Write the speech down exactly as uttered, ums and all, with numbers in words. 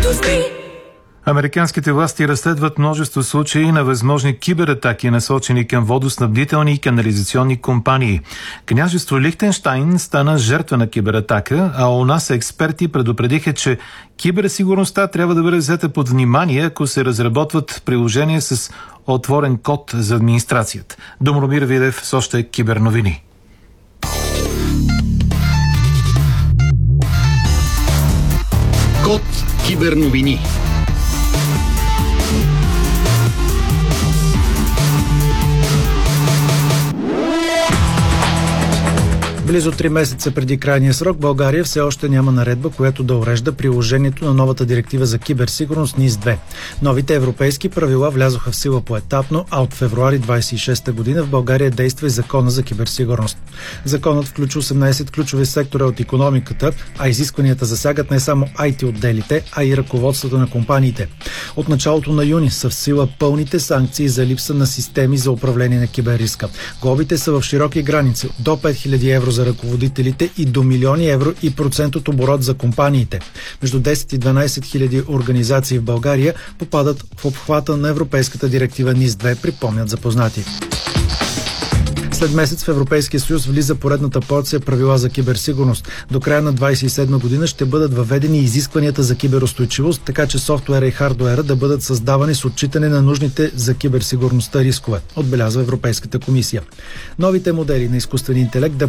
Американските власти разследват множество случаи на възможни кибератаки, насочени към водоснабдителни и канализационни компании. Княжество Лихтенщайн стана жертва на кибератака, а у нас експерти предупредиха, че киберсигурността трябва да бъде взета под внимание, ако се разработват приложения с отворен код за администрацията. Домромир Видев с още киберновини. Код киберновини. Близо три месеца преди крайния срок България все още няма наредба, която да урежда приложението на новата директива за киберсигурност НИС две. Новите европейски правила влязоха в сила поетапно, а от февруари двадесет и шеста година в България действа и Закона за киберсигурност. Законът включва осемнадесет ключови сектора от икономиката, а изискванията засягат не само ай ти отделите, а и ръководството на компаниите. От началото на юни са в сила пълните санкции за липса на системи за управление на киберриска. Глобите са в широки граници до пет хиляди евро за ръководителите и до милиони евро и процент от оборот за компаниите. Между десет и дванадесет хиляди организации в България попадат в обхвата на Европейската директива НИС две, припомнят запознати. След месец в Европейския съюз влиза поредната порция правила за киберсигурност. До края на двадесет и седма година ще бъдат въведени изискванията за киберустойчивост, така че софтуера и хардуера да бъдат създавани с отчитане на нужните за киберсигурността рискове, отбелязва Европейската комисия. Новите модели на изкуствен интелект да